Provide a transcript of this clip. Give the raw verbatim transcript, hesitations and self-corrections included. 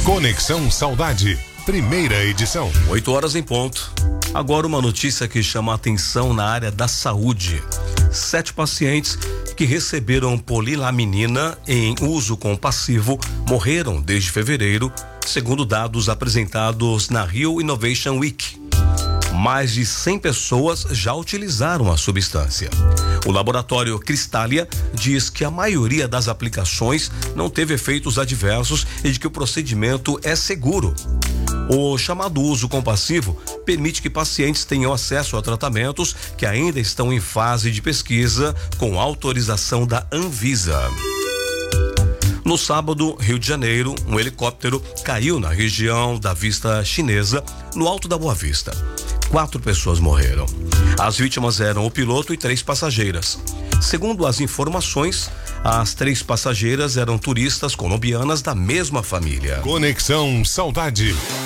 Conexão Saudade, primeira edição. oito horas em ponto. Agora uma notícia que chama a atenção na área da saúde. Sete pacientes que receberam polilaminina em uso compassivo morreram desde fevereiro, segundo dados apresentados na Rio Innovation Week. Mais de cem pessoas já utilizaram a substância. O laboratório Cristália diz que a maioria das aplicações não teve efeitos adversos e de que o procedimento é seguro. O chamado uso compassivo permite que pacientes tenham acesso a tratamentos que ainda estão em fase de pesquisa com autorização da Anvisa. No sábado, Rio de Janeiro, um helicóptero caiu na região da Vista Chinesa, no Alto da Boa Vista. Quatro pessoas morreram. As vítimas eram o piloto e três passageiras. Segundo as informações, as três passageiras eram turistas colombianas da mesma família. Conexão Saudade.